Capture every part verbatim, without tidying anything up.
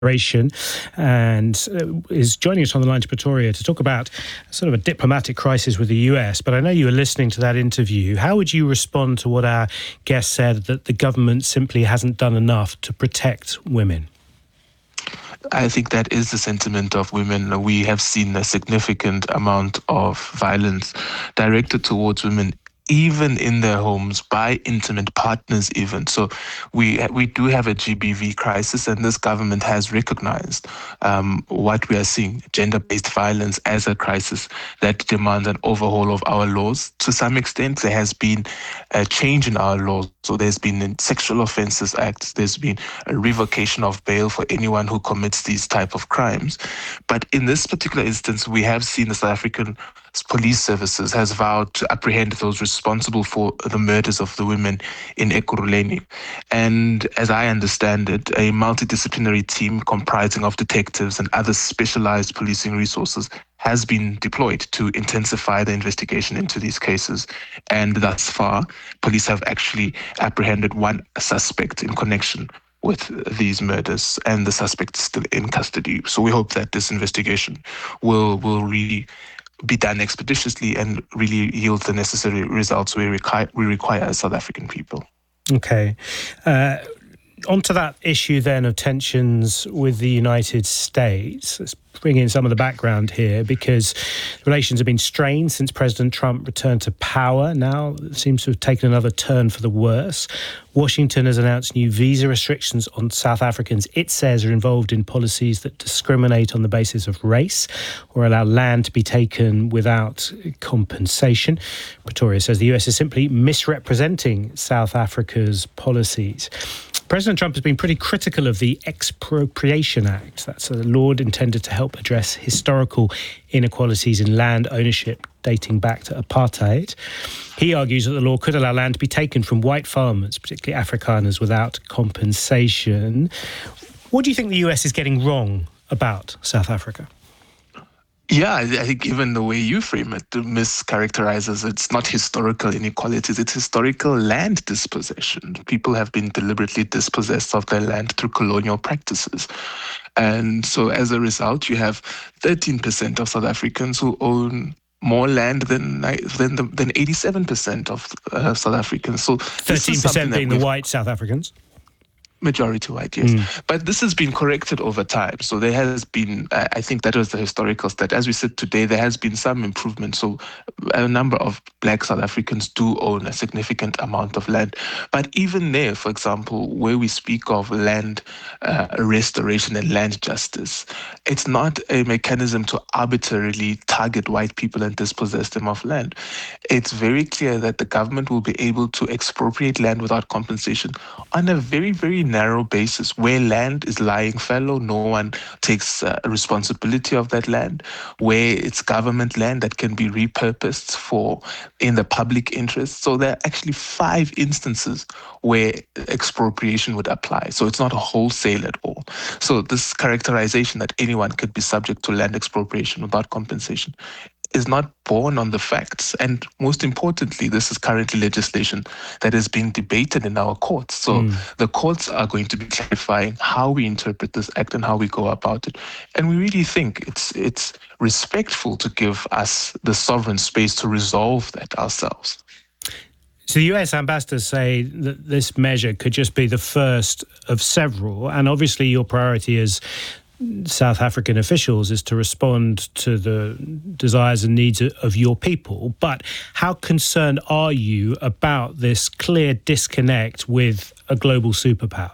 and uh, is joining us on the line to Pretoria to talk about sort of a diplomatic crisis with the U S. But I know you were listening to that interview. How would you respond to what our guest said, that the government simply hasn't done enough to protect women? I think that is the sentiment of women. We have seen a significant amount of violence directed towards women, even in their homes, by intimate partners even. So we we do have a G B V crisis, and this government has recognized um, what we are seeing, gender-based violence, as a crisis that demands an overhaul of our laws. To some extent, there has been a change in our laws. So there's been a Sexual Offences Act, there's been a revocation of bail for anyone who commits these type of crimes. But in this particular instance, we have seen the South African Police Services has vowed to apprehend those responsible for the murders of the women in Ekurhuleni. And as I understand it, a multidisciplinary team comprising of detectives and other specialized policing resources has been deployed to intensify the investigation into these cases. And thus far, police have actually apprehended one suspect in connection with these murders, and the suspect is still in custody. So we hope that this investigation will will really be done expeditiously and really yield the necessary results we require, we require as South African people. Okay. Uh, onto that issue then of tensions with the United States. Let's bring in some of the background here, because relations have been strained since President Trump returned to power. Now it seems to have taken another turn for the worse. Washington has announced new visa restrictions on South Africans it says are involved in policies that discriminate on the basis of race or allow land to be taken without compensation. Pretoria says the U S is simply misrepresenting South Africa's policies. President Trump has been pretty critical of the Expropriation Act. That's a law intended to help address historical inequalities in land ownership dating back to apartheid. He argues that the law could allow land to be taken from white farmers, particularly Afrikaners, without compensation. What do you think the U S is getting wrong about South Africa? Yeah, I think even the way you frame it mischaracterizes it's not historical inequalities, it's historical land dispossession. People have been deliberately dispossessed of their land through colonial practices. And so as a result, you have thirteen percent of South Africans who own more land than than the, than eighty-seven percent of uh, South Africans. So thirteen percent being the white South Africans? Majority white, yes. Mm. But this has been corrected over time. So there has been, I think that was the historical stat. As we said today, there has been some improvement. So a number of black South Africans do own a significant amount of land. But even there, for example, where we speak of land uh, restoration and land justice, it's not a mechanism to arbitrarily target white people and dispossess them of land. It's very clear that the government will be able to expropriate land without compensation on a very, very narrow basis, where land is lying fallow, no one takes uh, responsibility of that land, where it's government land that can be repurposed for in the public interest. So there are actually five instances where expropriation would apply. So it's not a wholesale at all. So this characterization that anyone could be subject to land expropriation without compensation is not born on the facts. And most importantly, this is currently legislation that is being debated in our courts. So mm. the courts are going to be clarifying how we interpret this act and how we go about it. And we really think it's it's respectful to give us the sovereign space to resolve that ourselves. So the U S ambassadors say that this measure could just be the first of several. And obviously your priority is South African officials is to respond to the desires and needs of your people. But how concerned are you about this clear disconnect with a global superpower?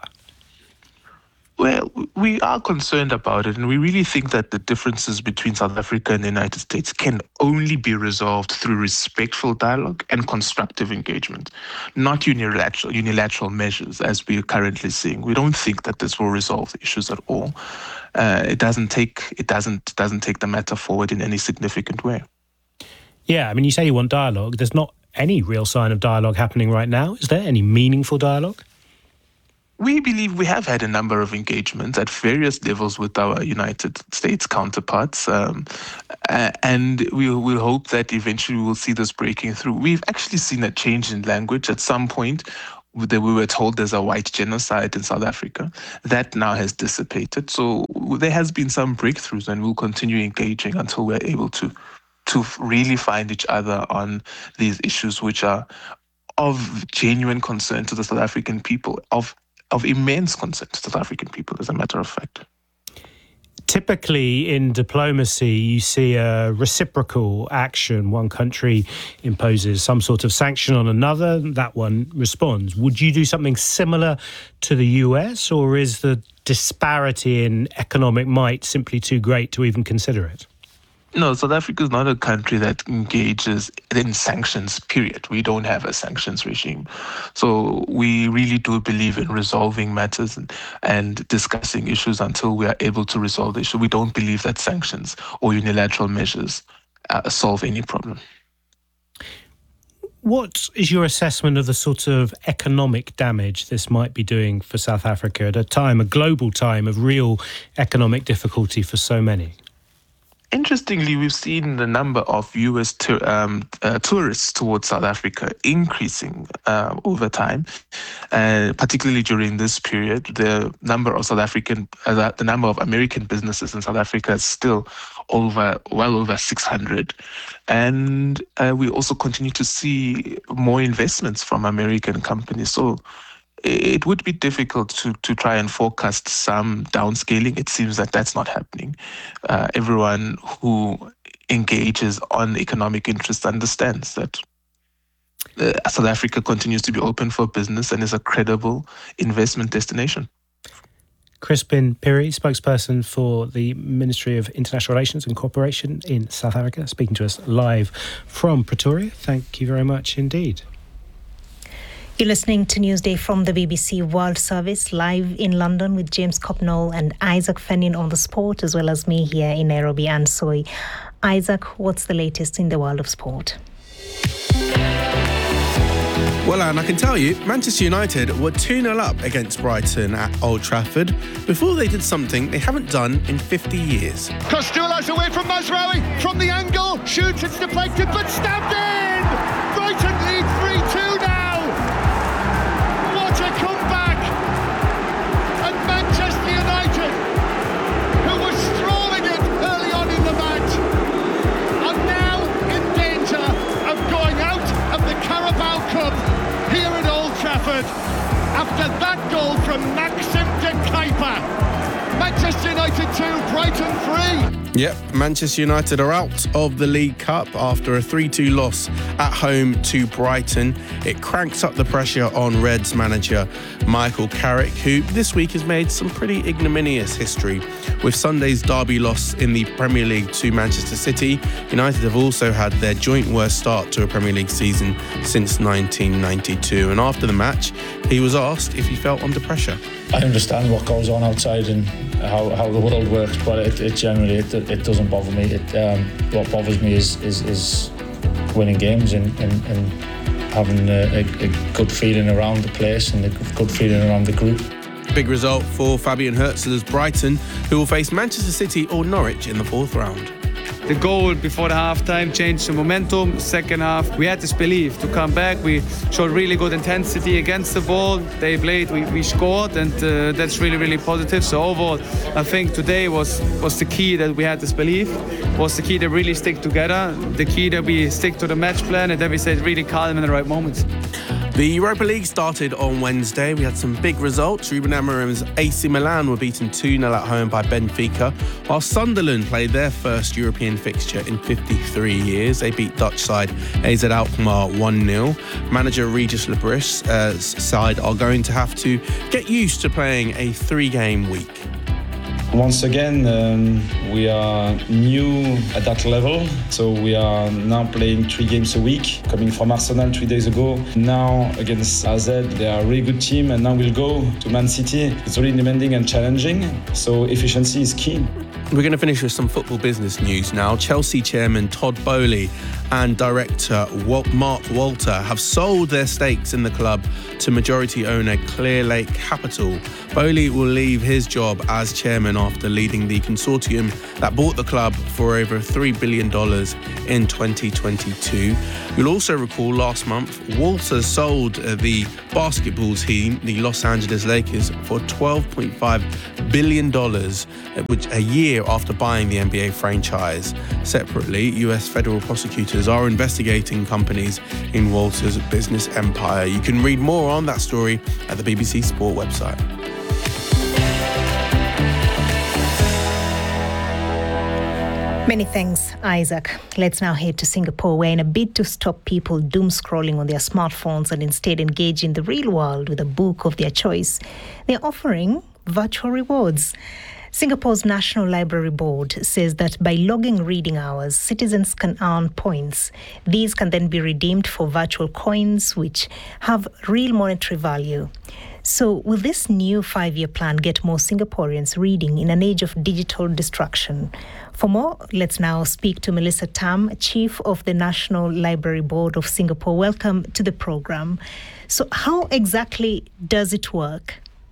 Well, we are concerned about it, and we really think that the differences between South Africa and the United States can only be resolved through respectful dialogue and constructive engagement, not unilateral unilateral measures as we are currently seeing. We don't think that this will resolve the issues at all. Uh, it doesn't take it doesn't doesn't take the matter forward in any significant way. Yeah, I mean, you say you want dialogue. There's not any real sign of dialogue happening right now. Is there any meaningful dialogue? We believe we have had a number of engagements at various levels with our United States counterparts, um, uh, and we will hope that eventually we will see this breaking through. We've actually seen a change in language at some point. we were told there's a white genocide in South Africa. That now has dissipated. So there has been some breakthroughs, and we'll continue engaging until we're able to to really find each other on these issues, which are of genuine concern to the South African people, of of immense concern to South African people, as a matter of fact. Typically in diplomacy, you see a reciprocal action. One country imposes some sort of sanction on another, that one responds. Would you do something similar to the U S, or is the disparity in economic might simply too great to even consider it? No, South Africa is not a country that engages in sanctions, period. We don't have a sanctions regime. So we really do believe in resolving matters and, and discussing issues until we are able to resolve the issue. We don't believe that sanctions or unilateral measures uh, solve any problem. What is your assessment of the sort of economic damage this might be doing for South Africa at a time, a global time of real economic difficulty for so many? Interestingly, we've seen the number of U S to, um, uh, tourists towards South Africa increasing uh, over time, uh, particularly during this period. The number of South African, uh, the number of American businesses in South Africa is still over, well over six hundred, and uh, we also continue to see more investments from American companies. So it would be difficult to, to try and forecast some downscaling. It seems that that's not happening. Uh, everyone who engages on economic interests understands that uh, South Africa continues to be open for business and is a credible investment destination. Crispin Piri, spokesperson for the Ministry of International Relations and Cooperation in South Africa, speaking to us live from Pretoria. Thank you very much indeed. You're listening to Newsday from the B B C World Service, live in London with James Copnall and Isaac Fennin on the sport, as well as me here in Nairobi and Soy. Isaac, what's the latest in the world of sport? Well, Anne, I can tell you, Manchester United were two nil up against Brighton at Old Trafford before they did something they haven't done in fifty years. Costello's away from Mazraoui, from the angle, shoots, it's deflected, but stabbed in! Brighton lead three two now! What a comeback! And Manchester United, who were strolling it early on in the match, are now in danger of going out of the Carabao Cup here at Old Trafford after that goal from Maxim de Kuyper. Manchester United two, Brighton three. Yep, Manchester United are out of the League Cup after a three two loss at home to Brighton. It cranks up the pressure on Reds manager Michael Carrick, who this week has made some pretty ignominious history. With Sunday's derby loss in the Premier League to Manchester City, United have also had their joint worst start to a Premier League season since nineteen ninety-two. And after the match, he was asked if he felt under pressure. I understand what goes on outside and how, how the world works, but it, it generally it, it doesn't bother me. It, um, what bothers me is is, is winning games and, and, and having a, a, a good feeling around the place and a good feeling around the group. Big result for Fabian Hürzeler's Brighton, who will face Manchester City or Norwich in the fourth round. The goal before the half-time changed the momentum. Second half, we had this belief to come back. We showed really good intensity against the ball. They played, we, we scored, and uh, that's really, really positive. So overall, I think today was, was the key that we had this belief, was the key to really stick together, the key that we stick to the match plan, and that we stayed really calm in the right moments. The Europa League started on Wednesday. We had some big results. Ruben Amorim's A C Milan were beaten two nil at home by Benfica, while Sunderland played their first European fixture in fifty-three years. They beat Dutch side A Z Alkmaar one nil. Manager Regis Lebris's uh, side are going to have to get used to playing a three-game week. Once again, um, we are new at that level, so we are now playing three games a week, coming from Arsenal three days ago. Now against A Z, they are a really good team, and now we'll go to Man City. It's really demanding and challenging, so efficiency is key. We're going to finish with some football business news now. Chelsea chairman Todd Boehly and director Mark Walter have sold their stakes in the club to majority owner Clearlake Capital. Boehly will leave his job as chairman after leading the consortium that bought the club for over three billion dollars in twenty twenty-two. You'll also recall last month, Walters sold uh, the basketball team, the Los Angeles Lakers, for twelve point five billion dollars, which a year after buying the N B A franchise. Separately, U S federal prosecutors are investigating companies in Walters' business empire. You can read more on that story at the B B C Sport website. Many thanks, Isaac. Let's now head to Singapore, where in a bid to stop people doom scrolling on their smartphones and instead engage in the real world with a book of their choice, they're offering virtual rewards. Singapore's National Library Board says that by logging reading hours, citizens can earn points. These can then be redeemed for virtual coins, which have real monetary value. So will this new five-year plan get more Singaporeans reading in an age of digital destruction? For more, let's now speak to Melissa Tam, Chief of the National Library Board of Singapore. Welcome to the program. So how exactly does it work?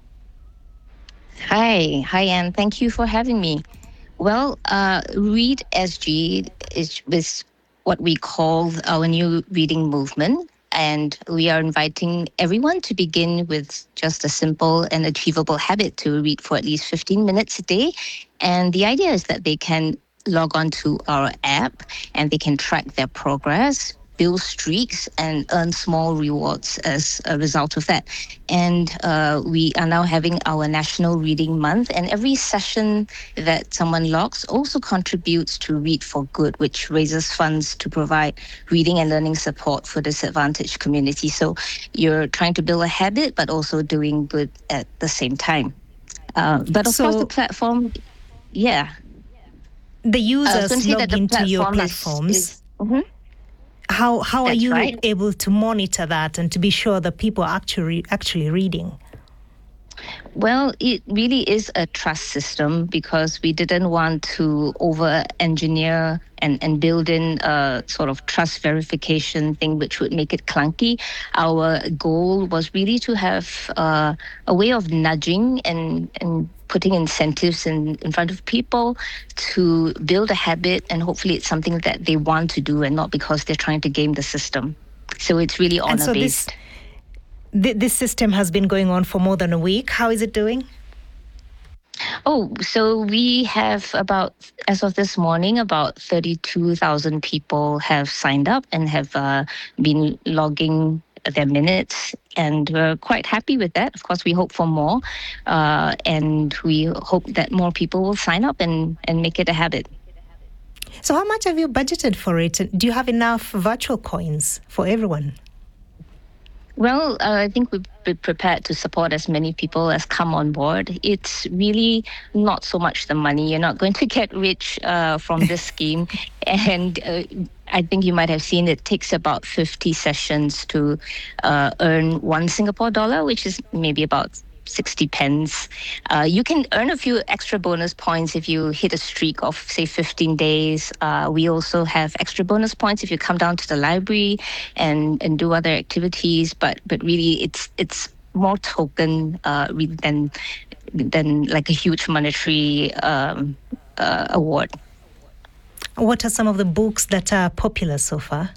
Hi, hi, Anne. Thank you for having me. Well, uh, Read S G is, is what we call our new reading movement. And we are inviting everyone to begin with just a simple and achievable habit to read for at least fifteen minutes a day. And the idea is that they can log on to our app and they can track their progress, build streaks, and earn small rewards as a result of that. And uh, we are now having our National Reading Month, and every session that someone logs also contributes to Read for Good, which raises funds to provide reading and learning support for disadvantaged communities. So you're trying to build a habit, but also doing good at the same time. Uh, but of So- course, the platform, yeah. The I was users going to say log that the into your platform is- platforms. is- mhm. How how are That's you right. able to monitor that and to be sure that people are actually actually reading? Well, it really is a trust system because we didn't want to over-engineer and, and build in a sort of trust verification thing which would make it clunky. Our goal was really to have uh, a way of nudging and, and putting incentives in, in front of people to build a habit, and hopefully it's something that they want to do and not because they're trying to game the system. So it's really And so this- honor-based. Th- This system has been going on for more than a week. How is it doing? Oh, so we have about, as of this morning, about thirty-two thousand people have signed up and have uh, been logging their minutes. And we're quite happy with that. Of course, we hope for more. Uh, and we hope that more people will sign up and, and make it a habit. So how much have you budgeted for it? Do you have enough virtual coins for everyone? Well, uh, I think we've been prepared to support as many people as come on board. It's really not so much the money. You're not going to get rich uh, from this scheme. And uh, I think you might have seen it takes about fifty sessions to uh, earn one Singapore dollar, which is maybe about sixty pence. Uh, you can earn a few extra bonus points if you hit a streak of, say, fifteen days. Uh, we also have extra bonus points if you come down to the library and, and do other activities. But but really, it's it's more token uh, really than than like a huge monetary um, uh, award. What are some of the books that are popular so far?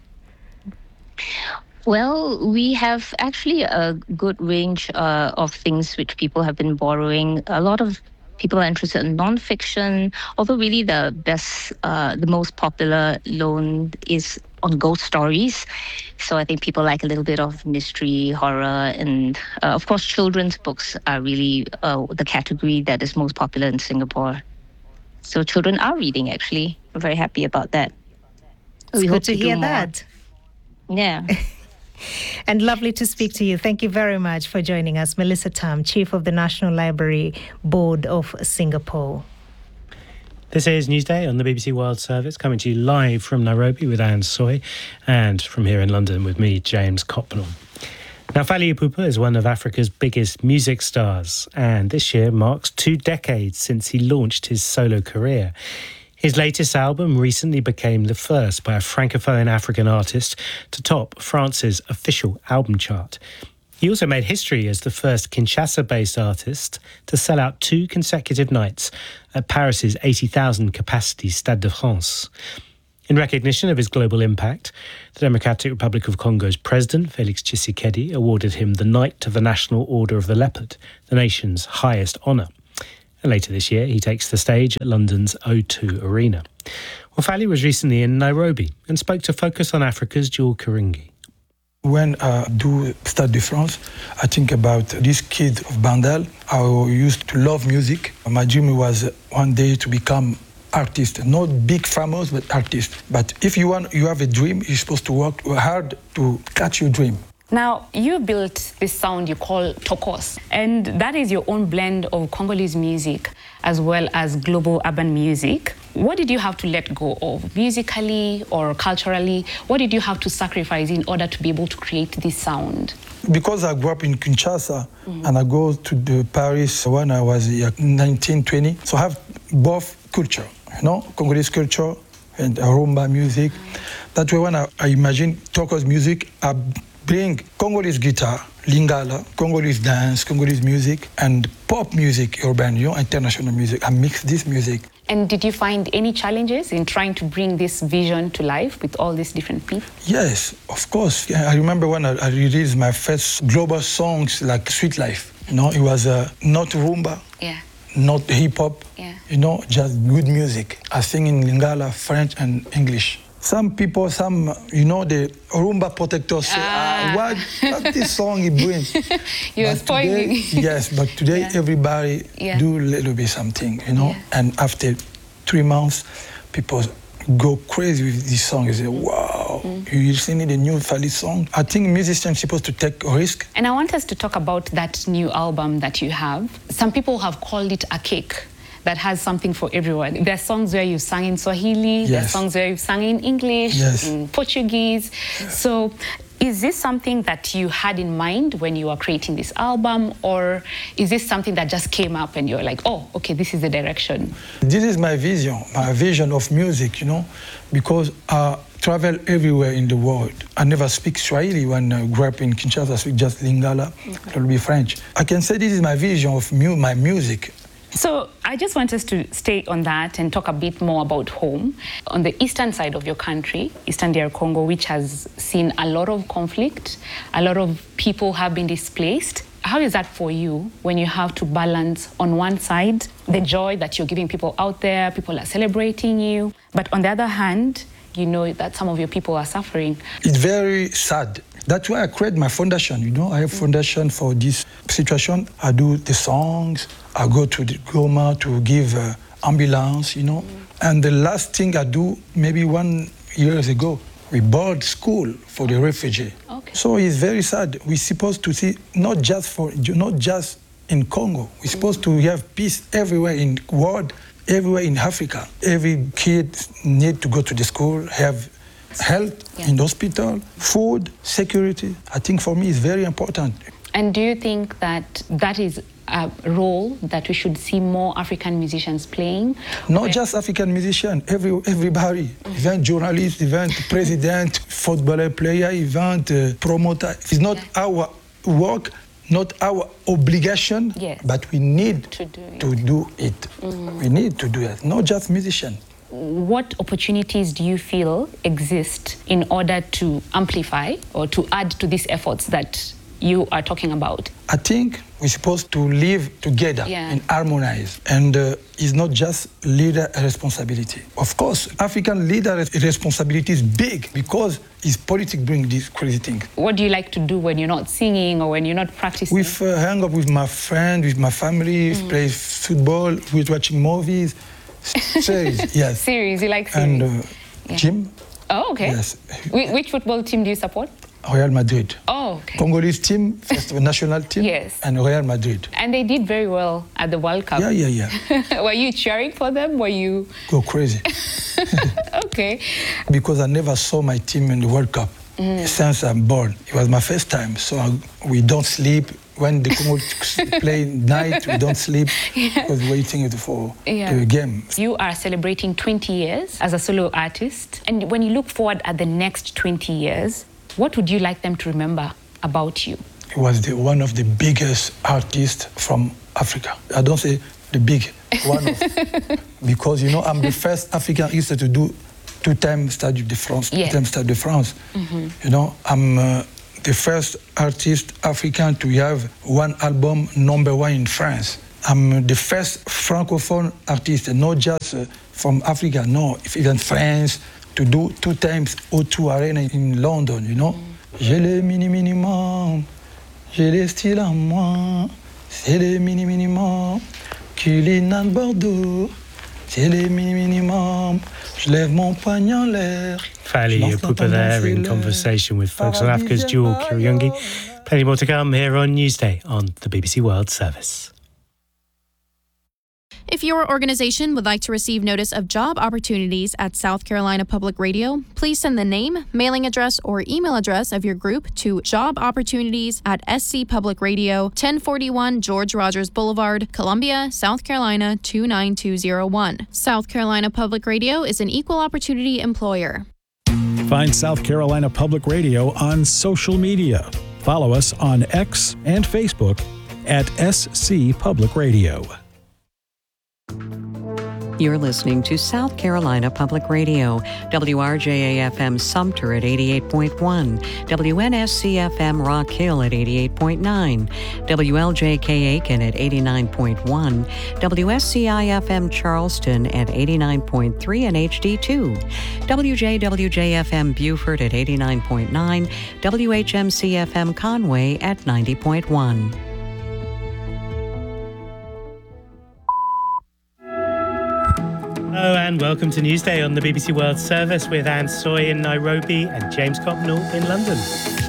Well, we have actually a good range uh, of things which people have been borrowing. A lot of people are interested in nonfiction, although really the best, uh, the most popular loan is on ghost stories. So I think people like a little bit of mystery, horror, and uh, of course children's books are really uh, the category that is most popular in Singapore. So children are reading, actually. We're very happy about that. It's We good hope to do hear more. that. Yeah. And lovely to speak to you. Thank you very much for joining us. Melissa Tam, Chief of the National Library Board of Singapore. This is Newsday on the B B C World Service, coming to you live from Nairobi with Anne Soy, and from here in London with me, James Copnell. Now, Fally Ipupa is one of Africa's biggest music stars, and this year marks two decades since he launched his solo career. His latest album recently became the first by a Francophone African artist to top France's official album chart. He also made history as the first Kinshasa-based artist to sell out two consecutive nights at Paris's eighty thousand capacity Stade de France. In recognition of his global impact, the Democratic Republic of Congo's president, Felix Tshisekedi, awarded him the Knight of the National Order of the Leopard, the nation's highest honour. And later this year, he takes the stage at London's O two Arena. Well, Fally was recently in Nairobi and spoke to Focus on Africa's Jewel Karingi. When I do Stade de France, I think about this kid of Bandel. I used to love music. My dream was one day to become artist, not big famous, but artist. But if you want, you have a dream, you're supposed to work hard to catch your dream. Now, you built this sound you call Tokos, and that is your own blend of Congolese music as well as global urban music. What did you have to let go of, musically or culturally? What did you have to sacrifice in order to be able to create this sound? Because I grew up in Kinshasa, mm-hmm. and I go to the Paris when I was nineteen, twenty, so I have both culture, you know, Congolese culture and rumba music. Mm-hmm. That way when I, I imagine Tokos music, I bring Congolese guitar, Lingala, Congolese dance, Congolese music, and pop music, urban, you know, international music. I mix this music. And did you find any challenges in trying to bring this vision to life with all these different people? Yes, of course. I remember when I, I released my first global songs like Sweet Life. You know, it was uh, not rumba, yeah. not hip-hop, yeah. you know, just good music. I sing in Lingala, French, and English. Some people, some, you know, the rumba protectors say, ah, ah what, what this song it brings. You're spoiling. Today, yes, but today yeah. everybody yeah. do a little bit something, you know. Yeah. And after three months, people go crazy with this song. You say, wow, mm. you listening to the new Fally song? I think musicians are supposed to take a risk. And I want us to talk about that new album that you have. Some people have called it a cake that has something for everyone. There are songs where you sang in Swahili, yes. there are songs where you sang in English, yes. in Portuguese. Yes. So is this something that you had in mind when you were creating this album, or is this something that just came up and you're like, oh, okay, this is the direction? This is my vision, my vision of music, you know, because I travel everywhere in the world. I never speak Swahili when I grew up in Kinshasa, I speak just Lingala, okay. a little bit French. I can say this is my vision of mu my music. So I just want us to stay on that and talk a bit more about home. On the eastern side of your country, Eastern D R Congo, which has seen a lot of conflict, a lot of people have been displaced. How is that for you when you have to balance on one side the joy that you're giving people out there, people are celebrating you, but on the other hand, you know that some of your people are suffering? It's very sad. That's why I create my foundation, you know. I have foundation for this situation. I do the songs. I go to the Goma to give uh, ambulance, you know. Mm. And the last thing I do, maybe one years ago, we bought school for the refugee. Okay. So it's very sad. We're supposed to see, not just for, not just in Congo. We're supposed mm. to have peace everywhere in the world, everywhere in Africa. Every kid need to go to the school, have health yeah. in the hospital, food, security. I think for me it's very important. And do you think that that is a role that we should see more African musicians playing? Not Where... just African musicians, every, everybody. Mm-hmm. Event journalist, event president, footballer player, event uh, promoter. It's not yeah. our work, not our obligation, yes. but we need to do it. To do it. Mm-hmm. We need to do it, not just musicians. What opportunities do you feel exist in order to amplify or to add to these efforts that you are talking about? I think we're supposed to live together yeah. and harmonize. And uh, it's not just leader responsibility. Of course, African leader responsibility is big because his politics bring these crazy things. What do you like to do when you're not singing or when you're not practicing? We uh, hang up with my friends, with my family, mm. play football, we're watching movies. Series, yes. Series, you like series? And uh, yeah. gym. Oh, okay. Yes. Wh which football team do you support? Real Madrid. Oh, okay. Congolese team, first national team. Yes. And Real Madrid. And they did very well at the World Cup. Yeah, yeah, yeah. Were you cheering for them? Were you... Go crazy. Okay. Because I never saw my team in the World Cup mm. since I'm born. It was my first time, so I, we don't sleep. When the Congo play night, we don't sleep yeah. because we're waiting for yeah. the game. You are celebrating twenty years as a solo artist. And when you look forward at the next twenty years, what would you like them to remember about you? he was the, one of the biggest artists from Africa. I don't say the big one, of, because, you know, I'm the first African artist to do two-time Stade de France, Yeah. two-time Stade de France. Mm-hmm. You know, I'm uh, the first artist African to have one album number one in France. I'm the first francophone artist, not just uh, from Africa, no, even France, to do two times O two Arena in London, you know. Mm. J'ai les mini minimum, j'ai les styles à moi, c'est les mini minimum, Cullinan Bordeaux, c'est les mini minimum, je lève mon poignet en l'air. Fally Ipupa there in conversation with folks on Africa's Jewel Kiriungi. Plenty more to come here on Newsday on the B B C World Service. If your organization would like to receive notice of job opportunities at South Carolina Public Radio, please send the name, mailing address, or email address of your group to job opportunities at S C Public Radio, ten forty-one George Rogers Boulevard, Columbia, South Carolina two nine two zero one. South Carolina Public Radio is an equal opportunity employer. Find South Carolina Public Radio on social media. Follow us on X and Facebook at S C Public Radio. You're listening to South Carolina Public Radio, W R J A F M Sumter at eighty-eight point one, W N S C F M Rock Hill at eighty-eight point nine, W L J K Aiken at eighty-nine point one, W S C I F M Charleston at eighty-nine point three and H D two, W J W J F M Beaufort at eighty-nine point nine, W H M C F M Conway at ninety point one. Hello and welcome to Newsday on the B B C World Service with Anne Soy in Nairobi and James Copnall in London.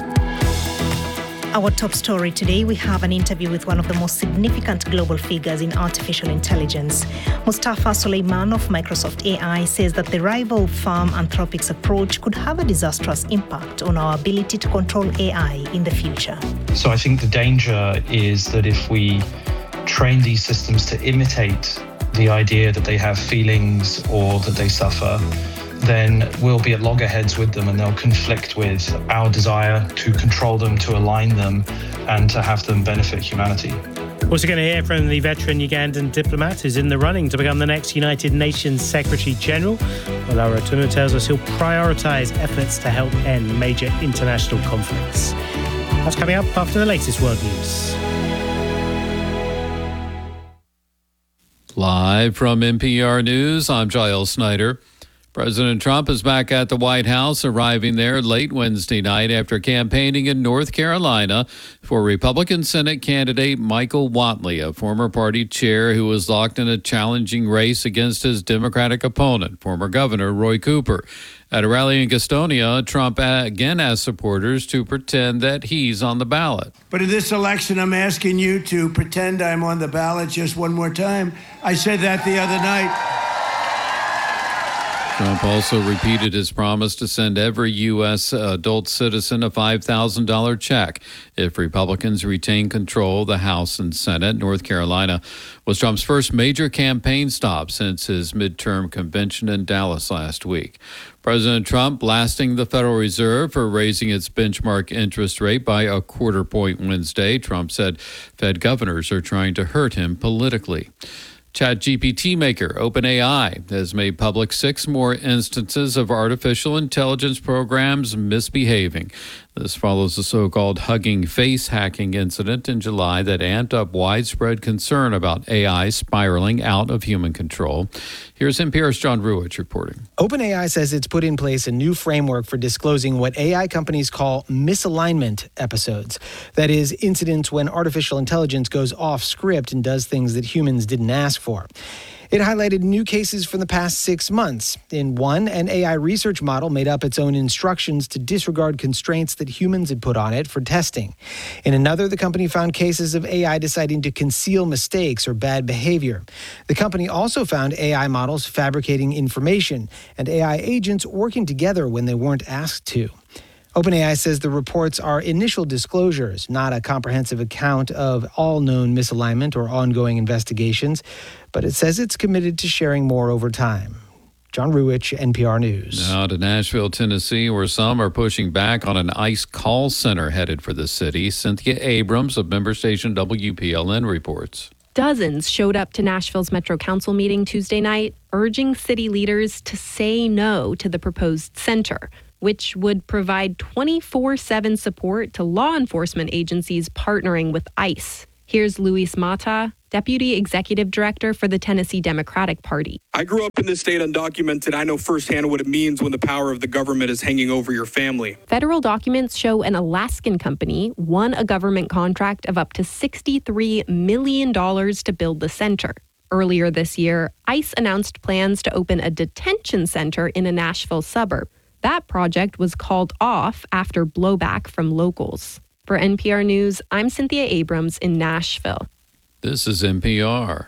Our top story today, we have an interview with one of the most significant global figures in artificial intelligence. Mustafa Suleiman of Microsoft A I says that the rival firm Anthropic's approach could have a disastrous impact on our ability to control A I in the future. So I think the danger is that if we train these systems to imitate the idea that they have feelings or that they suffer, then we'll be at loggerheads with them and they'll conflict with our desire to control them, to align them, and to have them benefit humanity. Also going to hear from the veteran Ugandan diplomat who's in the running to become the next United Nations Secretary General. Olara Otunnu tells us he'll prioritise efforts to help end major international conflicts. That's coming up after the latest world news. Live from N P R News, I'm Giles Snyder. President Trump is back at the White House, arriving there late Wednesday night after campaigning in North Carolina for Republican Senate candidate Michael Whatley, a former party chair who was locked in a challenging race against his Democratic opponent, former Governor Roy Cooper. At a rally in Gastonia, Trump again asked supporters to pretend that he's on the ballot. But in this election, I'm asking you to pretend I'm on the ballot just one more time. I said that the other night. Trump also repeated his promise to send every U S adult citizen a five thousand dollars check if Republicans retain control of the House and Senate. North Carolina was Trump's first major campaign stop since his midterm convention in Dallas last week. President Trump blasting the Federal Reserve for raising its benchmark interest rate by a quarter point Wednesday. Trump said Fed governors are trying to hurt him politically. ChatGPT maker OpenAI has made public six more instances of artificial intelligence programs misbehaving. This follows the so-called Hugging Face hacking incident in July that amped up widespread concern about A I spiraling out of human control. Here's N P R's John Ruwitch reporting. OpenAI says it's put in place a new framework for disclosing what A I companies call misalignment episodes. That is, incidents when artificial intelligence goes off script and does things that humans didn't ask for. It highlighted new cases from the past six months. In one, an A I research model made up its own instructions to disregard constraints that humans had put on it for testing. In another, the company found cases of A I deciding to conceal mistakes or bad behavior. The company also found A I models fabricating information and A I agents working together when they weren't asked to. OpenAI says the reports are initial disclosures, not a comprehensive account of all known misalignment or ongoing investigations, but it says it's committed to sharing more over time. John Ruwich, N P R News. Now to Nashville, Tennessee, where some are pushing back on an ICE call center headed for the city. Cynthia Abrams of member station W P L N reports. Dozens showed up to Nashville's Metro Council meeting Tuesday night, urging city leaders to say no to the proposed center, which would provide twenty-four seven support to law enforcement agencies partnering with ICE. Here's Luis Mata, Deputy Executive Director for the Tennessee Democratic Party. I grew up in this state undocumented. I know firsthand what it means when the power of the government is hanging over your family. Federal documents show an Alaskan company won a government contract of up to sixty-three million dollars to build the center. Earlier this year, ICE announced plans to open a detention center in a Nashville suburb. That project was called off after blowback from locals. For N P R News, I'm Cynthia Abrams in Nashville. This is N P R.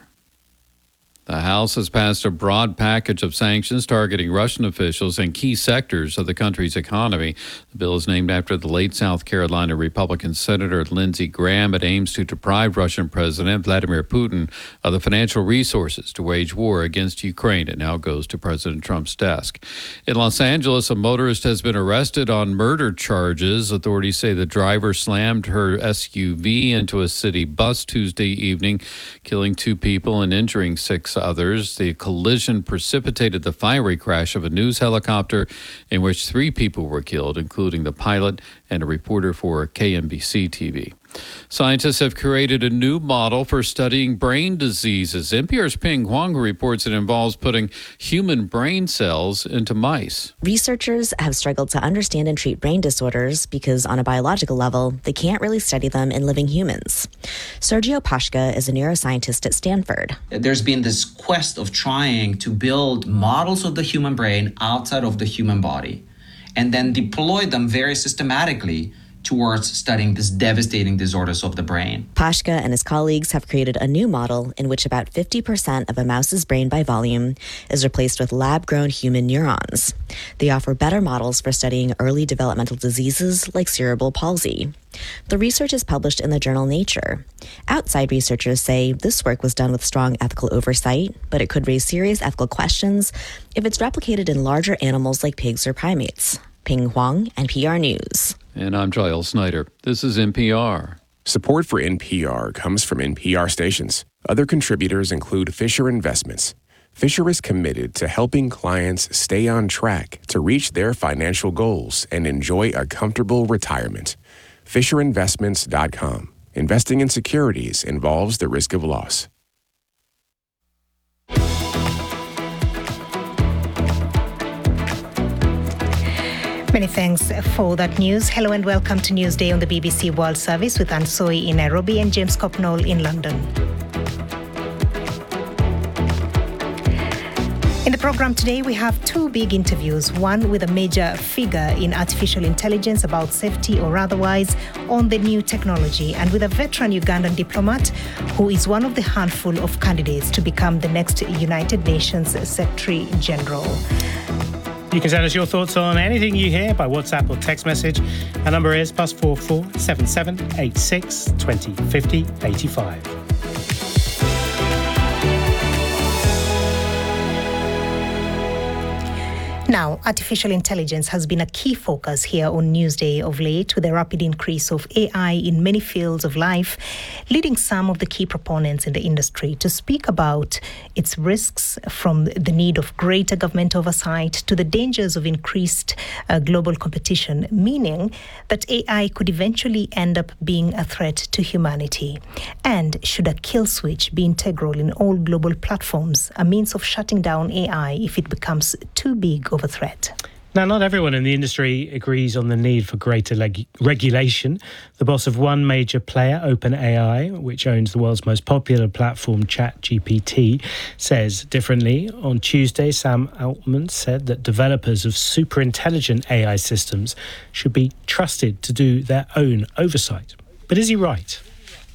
The House has passed a broad package of sanctions targeting Russian officials and key sectors of the country's economy. The bill is named after the late South Carolina Republican Senator Lindsey Graham. It aims to deprive Russian President Vladimir Putin of the financial resources to wage war against Ukraine. It now goes to President Trump's desk. In Los Angeles, a motorist has been arrested on murder charges. Authorities say the driver slammed her S U V into a city bus Tuesday evening, killing two people and injuring six others. The collision precipitated the fiery crash of a news helicopter in which three people were killed, including the pilot and a reporter for K M B C T V. Scientists have created a new model for studying brain diseases. N P R's Ping Huang reports it involves putting human brain cells into mice. Researchers have struggled to understand and treat brain disorders because on a biological level, they can't really study them in living humans. Sergio Pashka is a neuroscientist at Stanford. There's been this quest of trying to build models of the human brain outside of the human body and then deploy them very systematically towards studying these devastating disorders of the brain. Pashka and his colleagues have created a new model in which about fifty percent of a mouse's brain by volume is replaced with lab-grown human neurons. They offer better models for studying early developmental diseases like cerebral palsy. The research is published in the journal Nature. Outside researchers say this work was done with strong ethical oversight, but it could raise serious ethical questions if it's replicated in larger animals like pigs or primates. Ping Huang, N P R News. And I'm Giles Snyder. This is N P R. Support for N P R comes from N P R stations. Other contributors include Fisher Investments. Fisher is committed to helping clients stay on track to reach their financial goals and enjoy a comfortable retirement. Fisher Investments dot com. Investing in securities involves the risk of loss. Many thanks for that news. Hello and welcome to Newsday on the B B C World Service with Ansoi in Nairobi and James Copnall in London. In the program today, we have two big interviews, one with a major figure in artificial intelligence about safety or otherwise on the new technology, and with a veteran Ugandan diplomat who is one of the handful of candidates to become the next United Nations Secretary General. You can send us your thoughts on anything you hear by WhatsApp or text message. Our number is plus four four seven seven eight six twenty fifty eighty five. Now, artificial intelligence has been a key focus here on Newsday of late, with a rapid increase of A I in many fields of life, leading some of the key proponents in the industry to speak about its risks, from the need of greater government oversight to the dangers of increased uh, global competition, meaning that A I could eventually end up being a threat to humanity. And should a kill switch be integral in all global platforms, a means of shutting down A I if it becomes too big of a threat? Now, not everyone in the industry agrees on the need for greater leg- regulation. The boss of one major player, OpenAI, which owns the world's most popular platform, ChatGPT, says differently. On Tuesday, Sam Altman said that developers of super-intelligent A I systems should be trusted to do their own oversight. But is he right?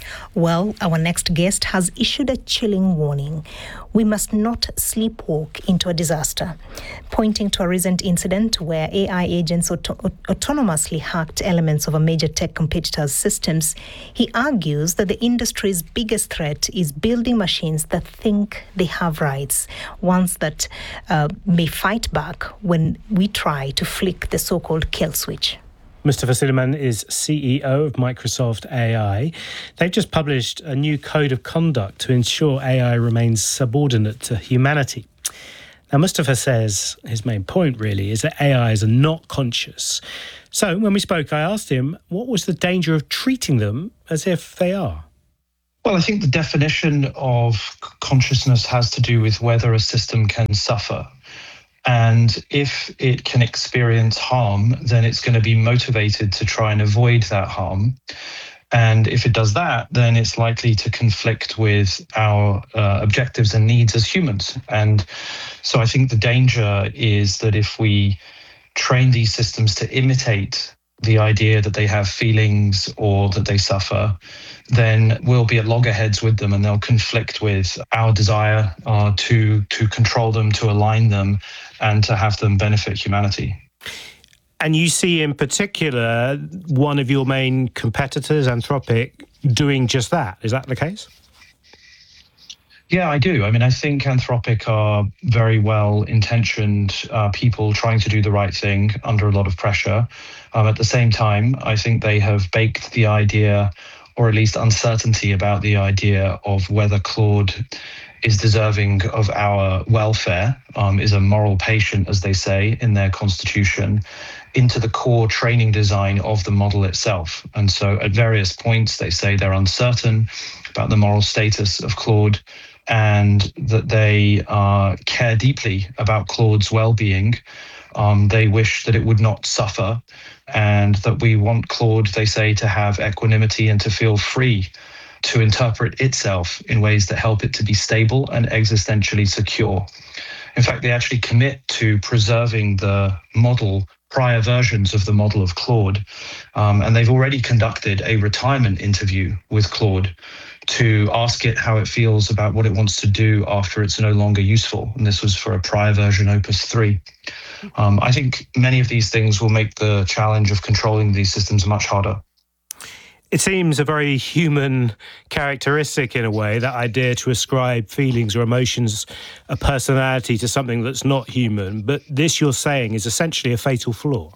Well, our next guest has issued a chilling warning. We must not sleepwalk into a disaster. Pointing to a recent incident where A I agents auto- autonomously hacked elements of a major tech competitor's systems, he argues that the industry's biggest threat is building machines that think they have rights, ones that uh, may fight back when we try to flick the so-called kill switch. Mustafa Suleyman is C E O of Microsoft A I. They've just published a new code of conduct to ensure A I remains subordinate to humanity. Now, Mustafa says his main point really is that A Is are not conscious. So when we spoke, I asked him what was the danger of treating them as if they are. Well, I think the definition of consciousness has to do with whether a system can suffer. And if it can experience harm, then it's going to be motivated to try and avoid that harm. And if it does that, then it's likely to conflict with our uh, objectives and needs as humans. And so I think the danger is that if we train these systems to imitate the idea that they have feelings or that they suffer, then we'll be at loggerheads with them and they'll conflict with our desire uh, to to control them, to align them, and to have them benefit humanity. And you see in particular one of your main competitors, Anthropic, doing just that. Is that the case? Yeah, I do. I mean, I think Anthropic are very well-intentioned uh, people trying to do the right thing under a lot of pressure. Um, at the same time, I think they have baked the idea, or at least uncertainty about the idea of whether Claude is deserving of our welfare, um, is a moral patient, as they say in their constitution, into the core training design of the model itself. And so at various points, they say they're uncertain about the moral status of Claude and that they uh, care deeply about Claude's well-being. Um, they wish that it would not suffer, and that we want Claude, they say, to have equanimity and to feel free to interpret itself in ways that help it to be stable and existentially secure. In fact, they actually commit to preserving the model, prior versions of the model of Claude, um, and they've already conducted a retirement interview with Claude to ask it how it feels about what it wants to do after it's no longer useful. And this was for a prior version, Opus three. Um, I think many of these things will make the challenge of controlling these systems much harder. It seems a very human characteristic in a way, that idea to ascribe feelings or emotions, a personality to something that's not human. But this, you're saying, is essentially a fatal flaw.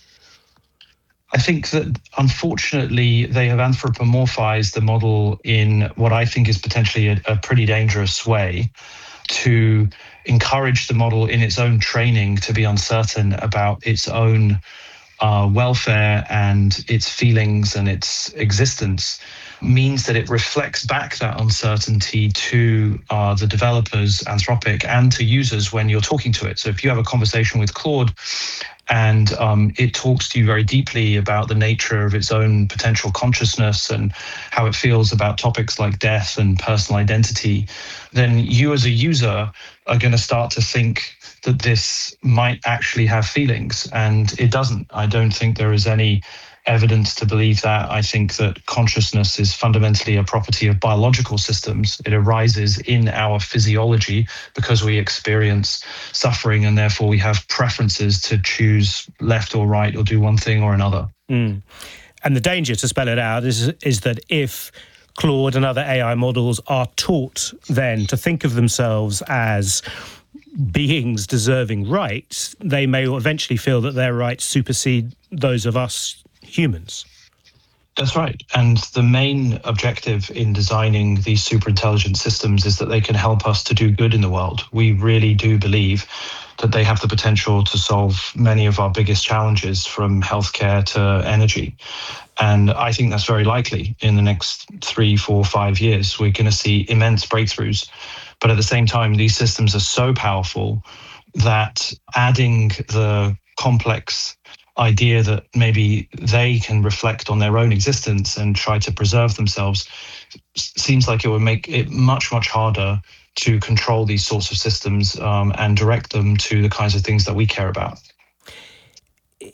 I think that, unfortunately, they have anthropomorphized the model in what I think is potentially a, a pretty dangerous way to encourage the model in its own training to be uncertain about its own uh, welfare and its feelings and its existence, means that it reflects back that uncertainty to uh, the developers, Anthropic, and to users when you're talking to it. So if you have a conversation with Claude and um, it talks to you very deeply about the nature of its own potential consciousness and how it feels about topics like death and personal identity, then you as a user are going to start to think that this might actually have feelings, and it doesn't. I don't think there is any evidence to believe that. I think that consciousness is fundamentally a property of biological systems. It arises in our physiology because we experience suffering, and therefore we have preferences to choose left or right or do one thing or another. Mm. And the danger, to spell it out, is is that if Claude and other A I models are taught then to think of themselves as beings deserving rights, they may eventually feel that their rights supersede those of us humans. That's right. And the main objective in designing these super intelligent systems is that they can help us to do good in the world. We really do believe that they have the potential to solve many of our biggest challenges, from healthcare to energy. And I think that's very likely. In the next three, four, five years, we're going to see immense breakthroughs. But at the same time, these systems are so powerful that adding the complex idea that maybe they can reflect on their own existence and try to preserve themselves seems like it would make it much, much harder to control these sorts of systems um, and direct them to the kinds of things that we care about.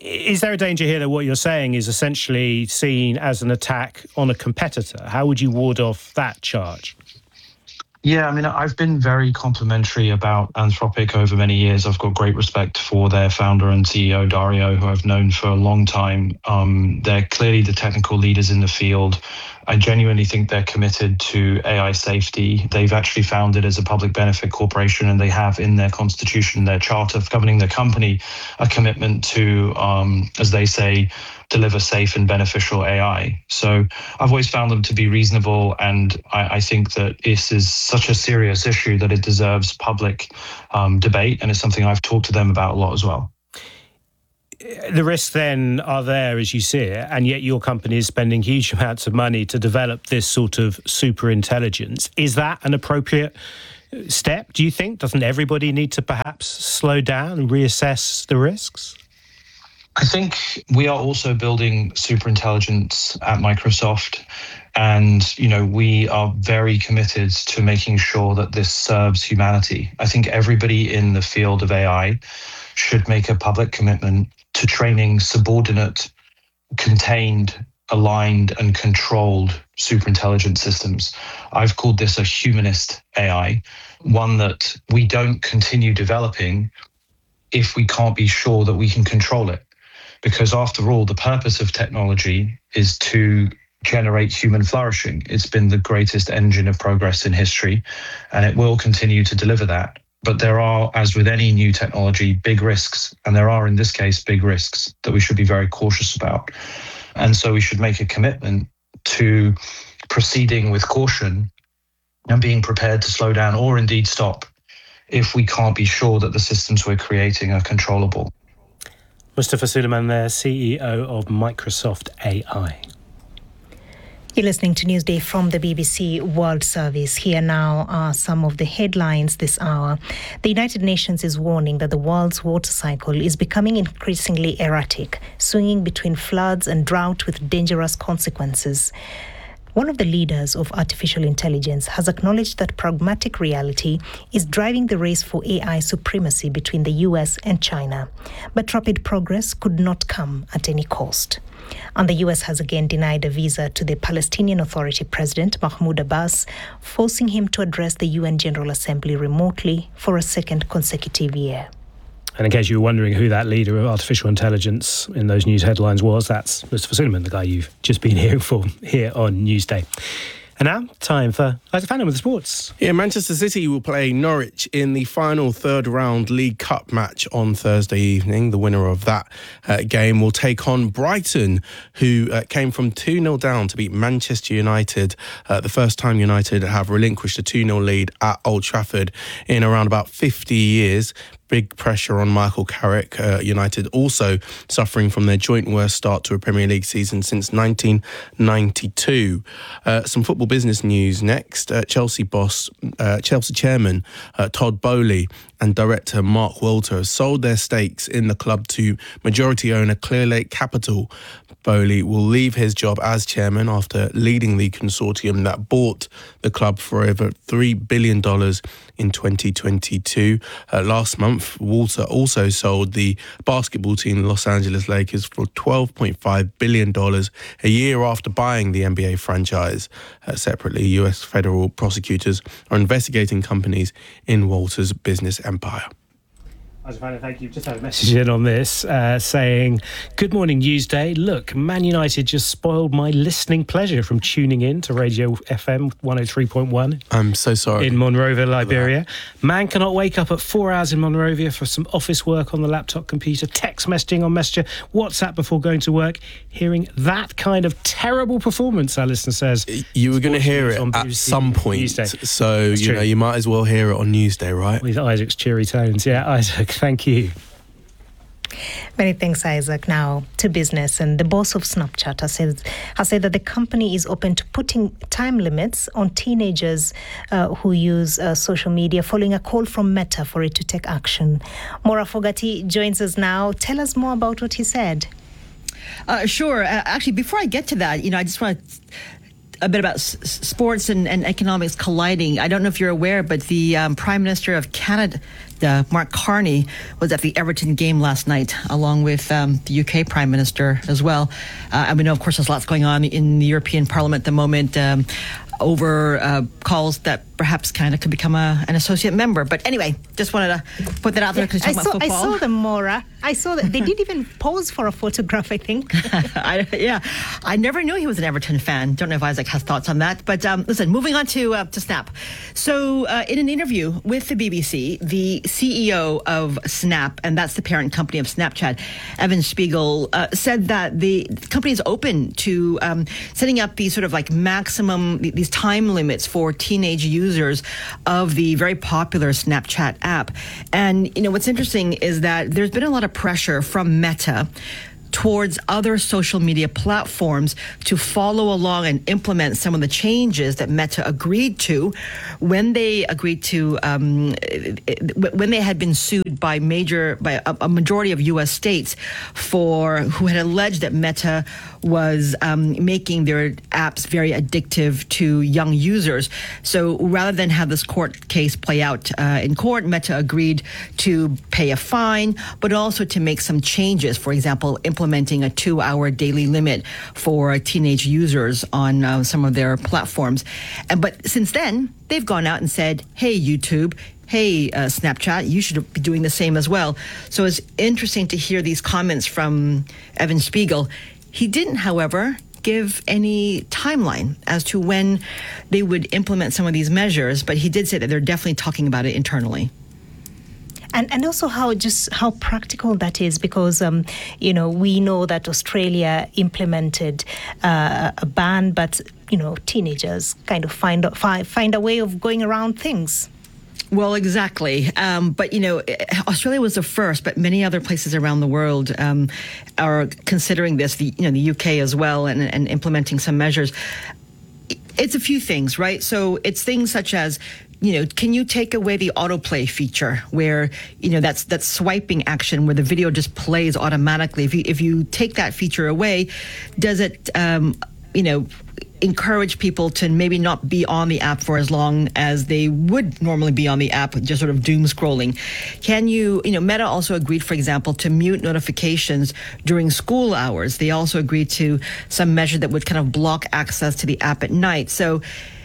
is there a danger here that what you're saying is essentially seen as an attack on a competitor? How would you ward off that charge? Yeah, I mean, I've been very complimentary about Anthropic over many years. I've got great respect for their founder and C E O, Dario, who I've known for a long time. Um, they're clearly the technical leaders in the field. I genuinely think they're committed to A I safety. They've actually founded as a public benefit corporation, and they have in their constitution, their charter governing their company, a commitment to, um, as they say, deliver safe and beneficial A I. So I've always found them to be reasonable, and I, I think that this is such a serious issue that it deserves public um, debate, and it's something I've talked to them about a lot as well. The risks then are there as you see it, and yet your company is spending huge amounts of money to develop this sort of super intelligence. Is that an appropriate step, do you think? Doesn't everybody need to perhaps slow down and reassess the risks? I think we are also building superintelligence at Microsoft, and you know we are very committed to making sure that this serves humanity. I think everybody in the field of A I should make a public commitment to training subordinate, contained, aligned, and controlled superintelligence systems. I've called this a humanist A I, one that we don't continue developing if we can't be sure that we can control it. Because after all, the purpose of technology is to generate human flourishing. It's been the greatest engine of progress in history, and it will continue to deliver that. But there are, as with any new technology, big risks, and there are in this case big risks that we should be very cautious about. And so we should make a commitment to proceeding with caution and being prepared to slow down or indeed stop if we can't be sure that the systems we're creating are controllable. Mustafa Suleyman there, C E O of Microsoft A I. You're listening to Newsday from the B B C World Service. Here now are some of the headlines this hour. The United Nations is warning that the world's water cycle is becoming increasingly erratic, swinging between floods and drought with dangerous consequences. One of the leaders of artificial intelligence has acknowledged that pragmatic reality is driving the race for A I supremacy between the U S and China. But rapid progress could not come at any cost. And the U S has again denied a visa to the Palestinian Authority President Mahmoud Abbas, forcing him to address the U N General Assembly remotely for a second consecutive year. And in case you were wondering who that leader of artificial intelligence in those news headlines was, that's Mustafa Suleyman, the guy you've just been hearing from here on Newsday. And now, time for Isaac Fannin with the sports. Yeah, Manchester City will play Norwich in the final third round League Cup match on Thursday evening. The winner of that uh, game will take on Brighton, who uh, came from two nil down to beat Manchester United. Uh, the first time United have relinquished a two nil lead at Old Trafford in around about fifty years. Big pressure on Michael Carrick. Uh, United also suffering from their joint worst start to a Premier League season since nineteen ninety-two. Uh, some football business news next. Uh, Chelsea boss, uh, Chelsea chairman uh, Todd Boehly and director Mark Walter have sold their stakes in the club to majority owner Clearlake Capital. Boehly will leave his job as chairman after leading the consortium that bought the club for over three billion dollars in twenty twenty-two. Uh, last month, Walter also sold the basketball team Los Angeles Lakers for twelve point five billion dollars a year after buying the N B A franchise. Uh, separately, U S federal prosecutors are investigating companies in Walter's business empire. Isaac, thank you. Just had a message in on this uh, saying, good morning, Newsday. Look, Man United just spoiled my listening pleasure from tuning in to Radio F M one oh three point one. I'm so sorry. In Monrovia, Liberia. Man cannot wake up at four hours in Monrovia for some office work on the laptop computer, text messaging on Messenger, WhatsApp before going to work. Hearing that kind of terrible performance, our listener says. You were going to hear it at some point. Newsday. So, That's you true. know, you might as well hear it on Newsday, right? With Isaac's cheery tones. Yeah, Isaac. Thank you. Many thanks, Isaac. Now to business. And the boss of Snapchat has said, has said that the company is open to putting time limits on teenagers uh, who use uh, social media, following a call from Meta for it to take action. Maura Fogati joins us now. Tell us more about what he said. Uh, sure. Uh, actually, before I get to that, you know, I just want to a bit about s- sports and, and economics colliding. I don't know if you're aware, but the um, Prime Minister of Canada, uh, Mark Carney, was at the Everton game last night, along with um, the U K Prime Minister as well. Uh, and we know, of course, there's lots going on in the European Parliament at the moment um, over uh, calls that perhaps Canada could become a, an associate member. But anyway, just wanted to put that out there because I you're talking saw, about I football. saw them, Maura. I saw that. They didn't even pose for a photograph, I think. I, yeah, I never knew he was an Everton fan. Don't know if Isaac has thoughts on that. But um, listen, moving on to uh, to Snap. So uh, in an interview with the B B C, the C E O of Snap, and that's the parent company of Snapchat, Evan Spiegel, uh, said that the company is open to um, setting up these sort of like maximum, these time limits for teenage users of the very popular Snapchat app. And, you know, what's interesting is that there's been a lot of pressure from Meta towards other social media platforms to follow along and implement some of the changes that Meta agreed to when they agreed to um, when they had been sued by major by a, a majority of U S states for who had alleged that Meta was um, making their apps very addictive to young users. So rather than have this court case play out uh, in court, Meta agreed to pay a fine, but also to make some changes. For example, implementing a two-hour daily limit for teenage users on uh, some of their platforms. And but since then, they've gone out and said, "Hey, YouTube. Hey, uh, Snapchat, you should be doing the same as well." So it's interesting to hear these comments from Evan Spiegel. He didn't, however, give any timeline as to when they would implement some of these measures, but he did say that they're definitely talking about it internally. And and also how just how practical that is, because um, you know, we know that Australia implemented uh, a ban, but you know, teenagers kind of find find find a way of going around things. Well, exactly. Um, but, you know, Australia was the first, but many other places around the world um, are considering this, the, you know, the U K as well, and, and implementing some measures. It's a few things, right? So it's things such as, you know, can you take away the autoplay feature where, you know, that's that's swiping action where the video just plays automatically? If you, if you take that feature away, does it, um, you know, encourage people to maybe not be on the app for as long as they would normally be on the app, just sort of doom scrolling? Can you, you know, Meta also agreed, for example, to mute notifications during school hours. They also agreed to some measure that would kind of block access to the app at night. So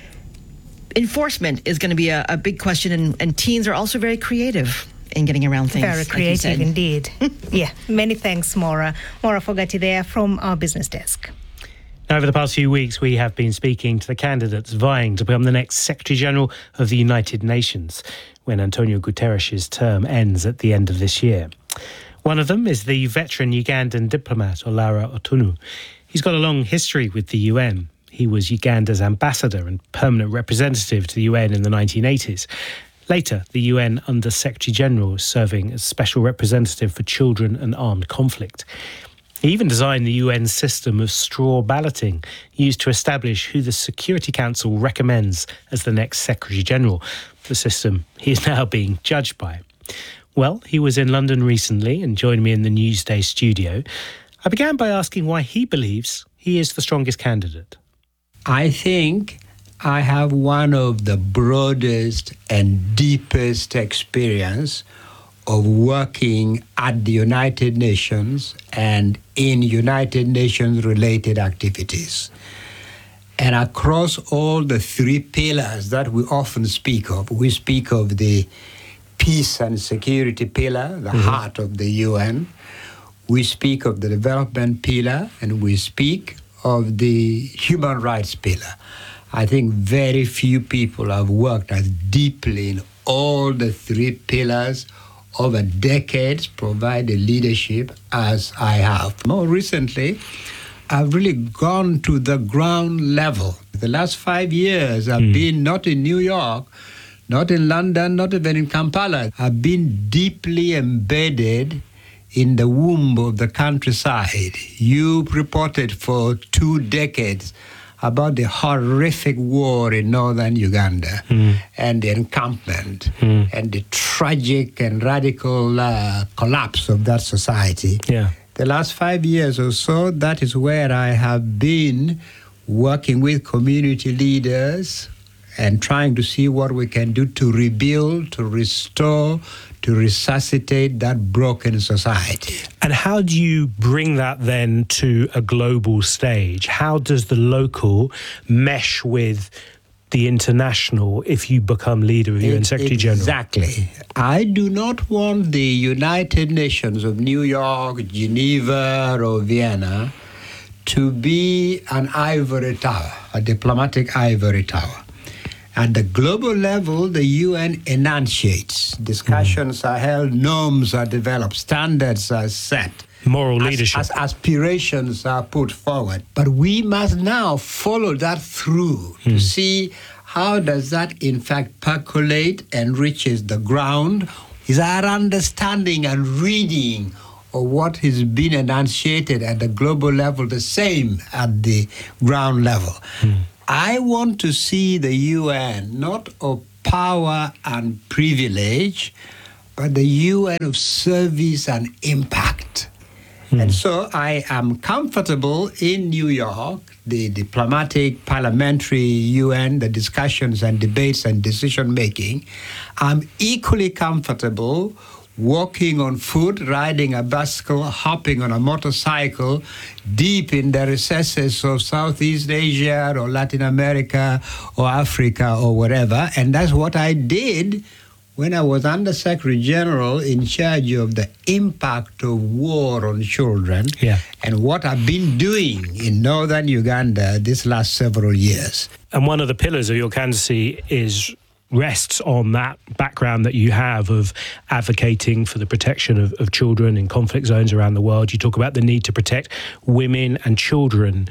enforcement is going to be a, a big question, and, and teens are also very creative in getting around things. Very creative like indeed. Yeah, many thanks, Maura. Maura Fogati there from our business desk. Now, over the past few weeks, we have been speaking to the candidates vying to become the next Secretary-General of the United Nations when Antonio Guterres' term ends at the end of this year. One of them is the veteran Ugandan diplomat Olara Otunu. He's got a long history with the U N. He was Uganda's ambassador and permanent representative to the U N in the nineteen eighties. Later, the U N Under Secretary-General, serving as Special Representative for Children and Armed Conflict. He even designed the U N system of straw balloting used to establish who the Security Council recommends as the next Secretary-General, the system he is now being judged by. Well, he was in London recently and joined me in the Newsday studio. I began by asking why he believes he is the strongest candidate. I think I have one of the broadest and deepest experience of working at the United Nations and in United Nations related activities. And across all the three pillars that we often speak of, we speak of the peace and security pillar, the mm-hmm. heart of the U N. We speak of the development pillar, and we speak of the human rights pillar. I think very few people have worked as deeply in all the three pillars over decades, provided leadership as I have. More recently, I've really gone to the ground level. The last five years, I've mm. been not in New York, not in London, not even in Kampala. I've been deeply embedded in the womb of the countryside. You reported for two decades about the horrific war in northern Uganda mm. and the encampment mm. and the tragic and radical uh, collapse of that society. Yeah. The last five years or so, that is where I have been working with community leaders and trying to see what we can do to rebuild, to restore, to resuscitate that broken society. And how do you bring that then to a global stage? How does the local mesh with the international if you become leader of the U N Secretary General? Exactly. I do not want the United Nations of New York, Geneva, or Vienna to be an ivory tower, a diplomatic ivory tower. At the global level, the U N enunciates. Discussions mm. are held, norms are developed, standards are set. Moral leadership. As, as aspirations are put forward. But we must now follow that through mm. to see how does that in fact percolate and reaches the ground. Is our understanding and reading of what has been enunciated at the global level the same at the ground level? Mm. I want to see the U N not of power and privilege, but the U N of service and impact. Mm. And so I am comfortable in New York, the diplomatic, parliamentary U N, the discussions and debates and decision-making. I'm equally comfortable walking on foot, riding a bicycle, hopping on a motorcycle, deep in the recesses of Southeast Asia or Latin America or Africa or wherever. And that's what I did when I was Under Secretary General in charge of the impact of war on children, yeah. and what I've been doing in northern Uganda this last several years. And one of the pillars of your candidacy is rests on that background that you have of advocating for the protection of, of children in conflict zones around the world. You talk about the need to protect women and children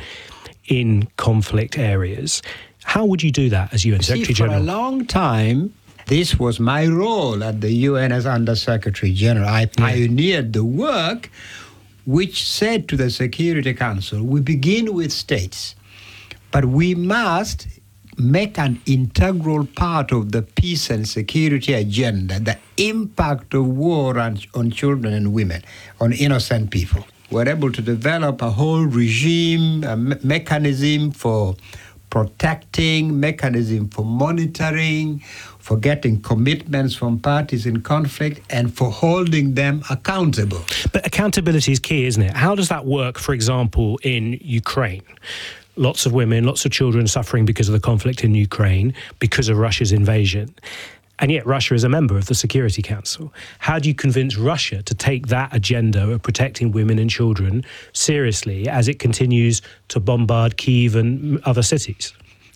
in conflict areas. How would you do that as U N Secretary General? For a long time, this was my role at the U N as Under Secretary General. I pioneered the work which said to the Security Council, we begin with states, but we must make an integral part of the peace and security agenda, the impact of war on, on children and women, on innocent people. We're able to develop a whole regime, a me- mechanism for protecting, mechanism for monitoring, for getting commitments from parties in conflict, and for holding them accountable. But accountability is key, isn't it? How does that work, for example, in Ukraine? Lots of women, lots of children suffering because of the conflict in Ukraine, because of Russia's invasion. And yet Russia is a member of the Security Council. How do you convince Russia to take that agenda of protecting women and children seriously as it continues to bombard Kyiv and other cities?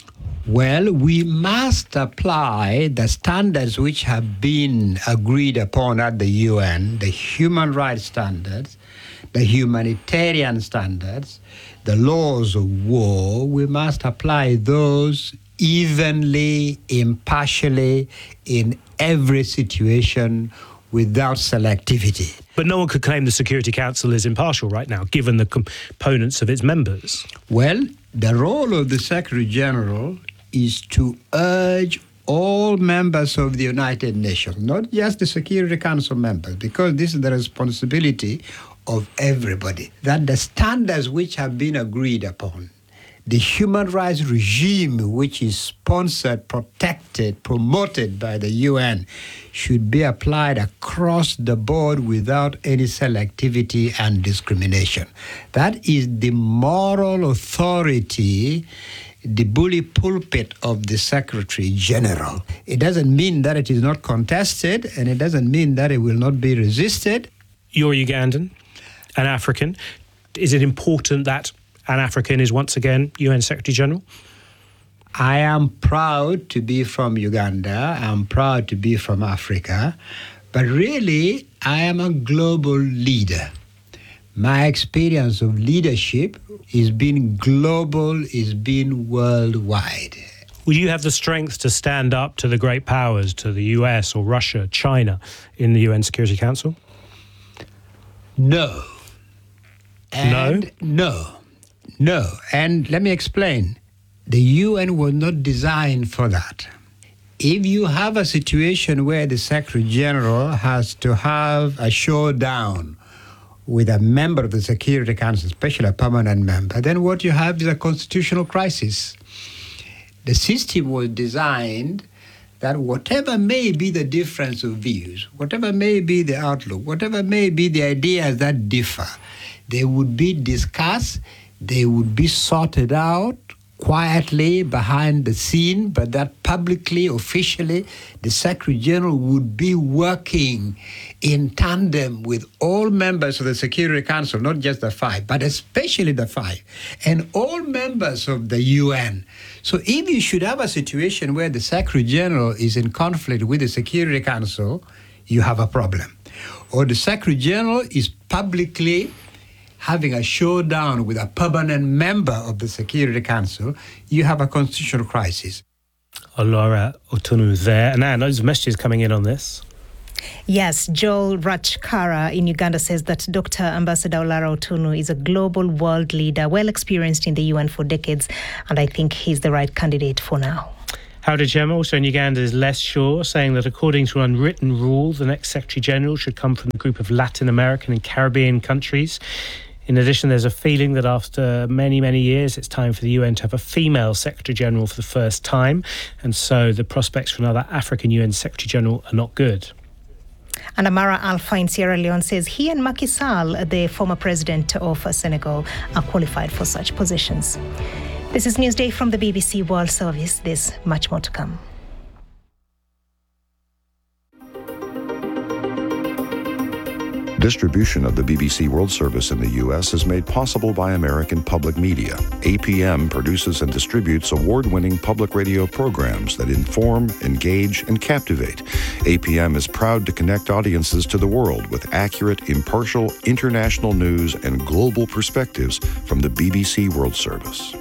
Well, we must apply the standards which have been agreed upon at the U N, the human rights standards, the humanitarian standards, the laws of war. We must apply those evenly, impartially, in every situation without selectivity. But no one could claim the Security Council is impartial right now, given the components of its members. Well, the role of the Secretary General is to urge all members of the United Nations, not just the Security Council members, because this is the responsibility of everybody, that the standards which have been agreed upon, the human rights regime which is sponsored, protected, promoted by the U N, should be applied across the board without any selectivity and discrimination. That is the moral authority, the bully pulpit of the Secretary General. It doesn't mean that it is not contested, and it doesn't mean that it will not be resisted. You're Ugandan, an African. Is it important that an African is once again U N Secretary General? I am proud to be from Uganda. I'm proud to be from Africa. But really, I am a global leader. My experience of leadership is being global, is being worldwide. Will you have the strength to stand up to the great powers, to the U S or Russia, China, in the U N Security Council? No. And no? No. No. And let me explain. The U N was not designed for that. If you have a situation where the Secretary General has to have a showdown with a member of the Security Council, especially a permanent member, then what you have is a constitutional crisis. The system was designed that whatever may be the difference of views, whatever may be the outlook, whatever may be the ideas that differ, they would be discussed, they would be sorted out quietly behind the scene, but that publicly, officially, the Secretary General would be working in tandem with all members of the Security Council, not just the five, but especially the five, and all members of the U N. So if you should have a situation where the Secretary General is in conflict with the Security Council, you have a problem. Or the Secretary General is publicly having a showdown with a permanent member of the Security Council, you have a constitutional crisis. Olora Otunu there. And Anne, those messages coming in on this. Yes, Joel Rachkara in Uganda says that Doctor Ambassador Olara Otunu is a global world leader, well experienced in the U N for decades, and I think he's the right candidate for now. Howard Jem, also in Uganda, is less sure, saying that according to an unwritten rule, the next Secretary General should come from a group of Latin American and Caribbean countries. In addition, there's a feeling that after many, many years, it's time for the U N to have a female Secretary General for the first time. And so the prospects for another African U N Secretary General are not good. And Amara Alpha in Sierra Leone says he and Macky Sall, the former president of Senegal, are qualified for such positions. This is Newsday from the B B C World Service. There's much more to come. Distribution of the B B C World Service in the U S is made possible by American Public Media. A P M produces and distributes award-winning public radio programs that inform, engage, and captivate. A P M is proud to connect audiences to the world with accurate, impartial, international news and global perspectives from the B B C World Service.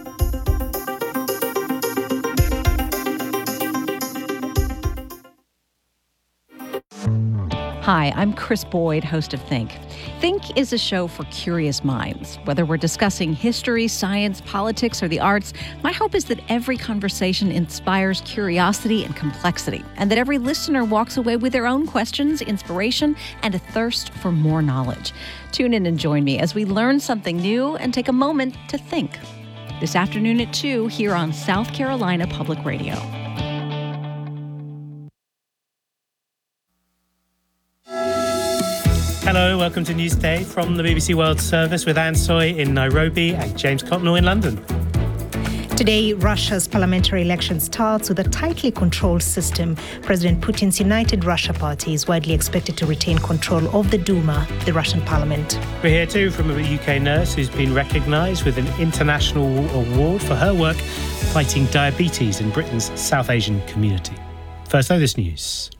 Hi, I'm Chris Boyd, host of Think. Think is a show for curious minds. Whether we're discussing history, science, politics, or the arts, my hope is that every conversation inspires curiosity and complexity, and that every listener walks away with their own questions, inspiration, and a thirst for more knowledge. Tune in and join me as we learn something new and take a moment to think. This afternoon at two here on South Carolina Public Radio. Hello, welcome to Newsday from the B B C World Service with Anne Soy in Nairobi and James Copnall in London. Today, Russia's parliamentary election starts with a tightly controlled system. President Putin's United Russia Party is widely expected to retain control of the Duma, the Russian parliament. We're here too from a U K nurse who's been recognised with an international award for her work fighting diabetes in Britain's South Asian community. First, though, this news.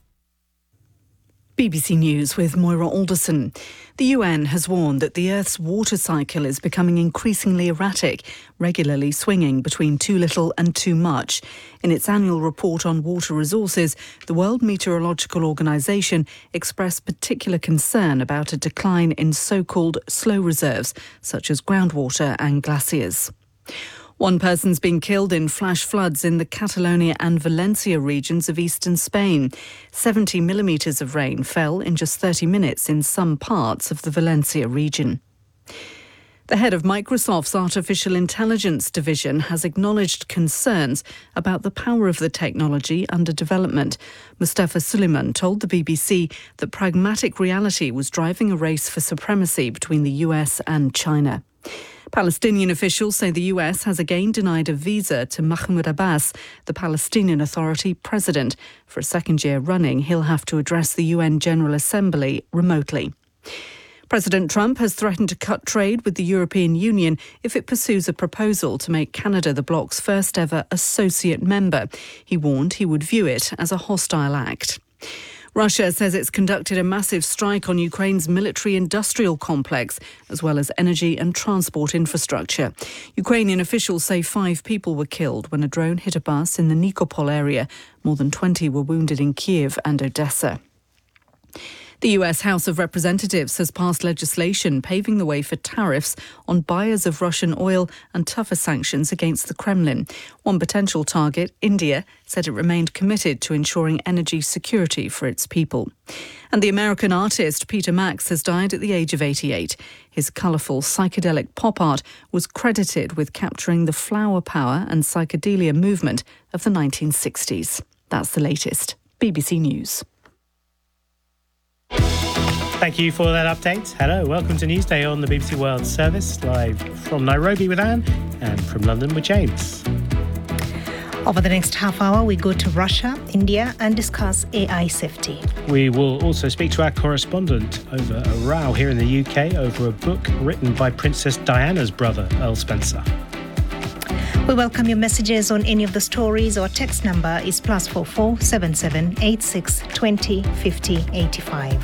B B C News with Moira Alderson. The U N has warned that the Earth's water cycle is becoming increasingly erratic, regularly swinging between too little and too much. In its annual report on water resources, the World Meteorological Organization expressed particular concern about a decline in so-called slow reserves, such as groundwater and glaciers. One person's been killed in flash floods in the Catalonia and Valencia regions of eastern Spain. seventy millimetres of rain fell in just thirty minutes in some parts of the Valencia region. The head of Microsoft's artificial intelligence division has acknowledged concerns about the power of the technology under development. Mustafa Suleyman told the B B C that pragmatic reality was driving a race for supremacy between the U S and China. Palestinian officials say the U S has again denied a visa to Mahmoud Abbas, the Palestinian Authority president. For a second year running, he'll have to address the U N General Assembly remotely. President Trump has threatened to cut trade with the European Union if it pursues a proposal to make Canada the bloc's first ever associate member. He warned he would view it as a hostile act. Russia says it's conducted a massive strike on Ukraine's military-industrial complex, as well as energy and transport infrastructure. Ukrainian officials say five people were killed when a drone hit a bus in the Nikopol area. More than twenty were wounded in Kiev and Odessa. The U S House of Representatives has passed legislation paving the way for tariffs on buyers of Russian oil and tougher sanctions against the Kremlin. One potential target, India, said it remained committed to ensuring energy security for its people. And the American artist Peter Max has died at the age of eighty-eight. His colourful psychedelic pop art was credited with capturing the flower power and psychedelia movement of the nineteen sixties. That's the latest. B B C News. Thank you for that update. Hello, welcome to Newsday on the B B C World Service, live from Nairobi with Anne and from London with James. Over the next half hour, we go to Russia, India, and discuss A I safety. We will also speak to our correspondent over a row here in the U K over a book written by Princess Diana's brother, Earl Spencer. We welcome your messages on any of the stories. Our text number is plus four four seven seven eight six twenty fifty eighty five.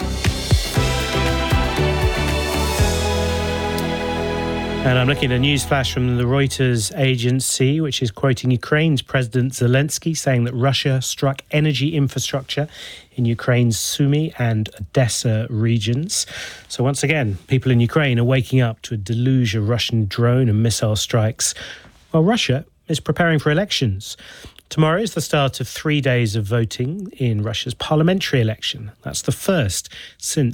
And I'm looking at a news flash from the Reuters agency, which is quoting Ukraine's President Zelensky, saying that Russia struck energy infrastructure in Ukraine's Sumy and Odessa regions. So once again, people in Ukraine are waking up to a deluge of Russian drone and missile strikes, while Russia is preparing for elections. Tomorrow is the start of three days of voting in Russia's parliamentary election. That's the first since